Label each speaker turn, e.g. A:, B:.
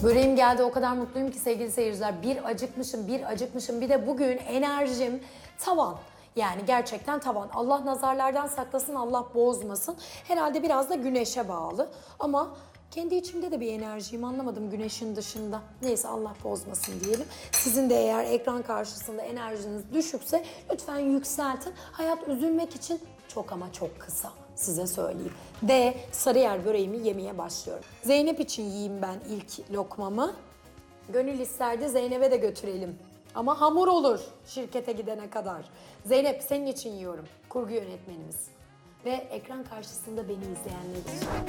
A: Böreğim geldi, o kadar mutluyum ki sevgili seyirciler. Bir acıkmışım. Bir de bugün enerjim tavan. Yani gerçekten tavan. Allah nazarlardan saklasın, Allah bozmasın. Herhalde biraz da güneşe bağlı. Ama kendi içimde de bir enerjiyim, anlamadım güneşin dışında. Neyse, Allah bozmasın diyelim. Sizin de eğer ekran karşısında enerjiniz düşükse lütfen yükseltin. Hayat üzülmek için çok ama çok kısa. Size söyleyeyim. Ve Sarıyer böreğimi yemeye başlıyorum. Zeynep için yiyeyim ben ilk lokmamı. Gönül isterdi Zeynep'e de götürelim. Ama hamur olur şirkete gidene kadar. Zeynep, senin için yiyorum. Kurgu yönetmenimiz. Ve ekran karşısında beni izleyenler için.